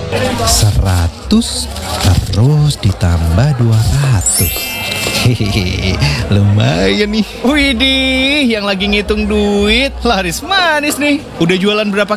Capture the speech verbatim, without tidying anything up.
Seratus terus ditambah dua ratus. Hehehe, lumayan nih. Widih, yang lagi ngitung duit laris manis nih. Udah jualan berapa